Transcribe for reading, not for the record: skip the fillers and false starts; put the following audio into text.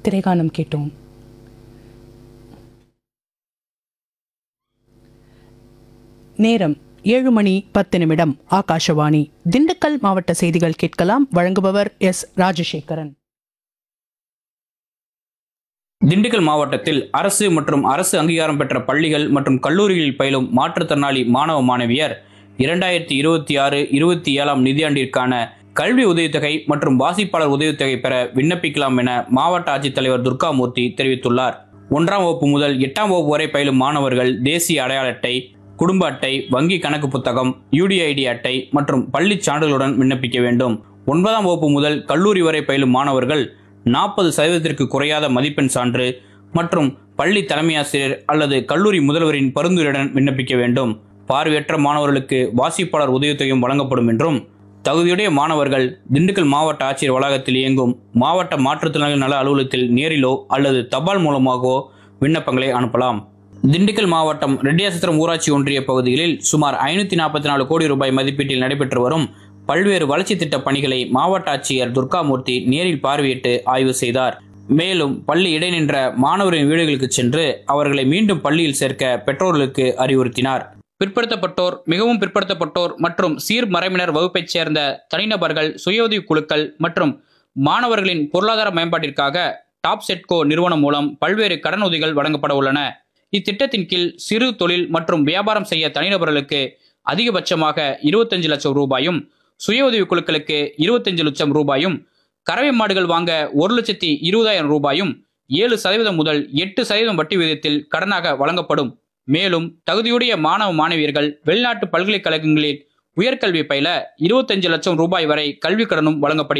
திரைகானம் கேட்டோம். நேரம் 7:10. ஆகாஷவாணி திண்டுக்கல் மாவட்ட செய்திகள் கேட்கலாம். வழங்குபவர் எஸ். ராஜசேகரன். திண்டுக்கல் மாவட்டத்தில் அரசு மற்றும் அரசு அங்கீகாரம் பெற்ற பள்ளிகள் மற்றும் கல்லூரிகளில் பயிலும் மாற்றுத்திறனாளி மாணவ மாணவியர் 2026-27 நிதியாண்டிற்கான கல்வி உதவித்தொகை மற்றும் வாசிப்பாளர் உதவித்தொகை பெற விண்ணப்பிக்கலாம் என மாவட்ட ஆட்சித்தலைவர் துர்காமூர்த்தி தெரிவித்துள்ளார். 1ஆம் வகுப்பு முதல் 8ஆம் வகுப்பு வரை பயிலும் மாணவர்கள் தேசிய அடையாள அட்டை, குடும்ப அட்டை, வங்கி கணக்கு புத்தகம், UDID அட்டை மற்றும் பள்ளி சான்றிதழுடன் விண்ணப்பிக்க வேண்டும். 9ஆம் வகுப்பு முதல் கல்லூரி வரை பயிலும் மாணவர்கள் 40% குறையாத மதிப்பெண் சான்று மற்றும் பள்ளி தலைமையாசிரியர் அல்லது கல்லூரி முதல்வரின் பரிந்துரையுடன் விண்ணப்பிக்க வேண்டும். பார்வையற்ற மாணவர்களுக்கு வாசிப்பாளர் உதவித்தொகையும் வழங்கப்படும் என்றும், தகுதியுடைய மாணவர்கள் திண்டுக்கல் மாவட்ட ஆட்சியர் வளாகத்தில் இயங்கும் மாவட்ட மாற்றுத்திறனாளிகள் நல அலுவலகத்தில் நேரிலோ அல்லது தபால் மூலமாகவோ விண்ணப்பங்களை அனுப்பலாம். திண்டுக்கல் மாவட்டம் ரெட்டியாசத்திரம் ஊராட்சி ஒன்றிய பகுதிகளில் சுமார் 544 கோடி ரூபாய் மதிப்பீட்டில் நடைபெற்று வரும் பல்வேறு வளர்ச்சி திட்ட பணிகளை மாவட்ட ஆட்சியர் துர்காமூர்த்தி நேரில் பார்வையிட்டு ஆய்வு செய்தார். மேலும் பள்ளி இடைநின்ற மாணவரின் வீடுகளுக்கு சென்று அவர்களை மீண்டும் பள்ளியில் சேர்க்க பெற்றோர்களுக்கு அறிவுறுத்தினார். பிற்படுத்தப்பட்டோர், மிகவும் பிற்படுத்தப்பட்டோர் மற்றும் சீர்மரபினர் வகுப்பைச் சேர்ந்த தனிநபர்கள், சுய உதவி குழுக்கள் மற்றும் மாணவர்களின் பொருளாதார மேம்பாட்டிற்காக டாப் செட்கோ நிறுவனம் மூலம் பல்வேறு கடன் உதவிகள் வழங்கப்பட உள்ளன. இத்திட்டத்தின் கீழ் சிறு தொழில் மற்றும் வியாபாரம் செய்ய தனிநபர்களுக்கு அதிகபட்சமாக 25 லட்சம் ரூபாயும், சுய உதவி குழுக்களுக்கு 25 லட்சம் ரூபாயும், கறவை மாடுகள் வாங்க 1,20,000 ரூபாயும் 7% முதல் 8% வட்டி விகிதத்தில் கடனாக வழங்கப்படும். மேலும் தகுதியுடைய மாணவ மாணவியர்கள் வெளிநாட்டு பல்கலைக்கழகங்களில் உயர்கல்வி பயில 25 லட்சம் ரூபாய் வரை கல்வி கடனும் வழங்கப்படுகிறது.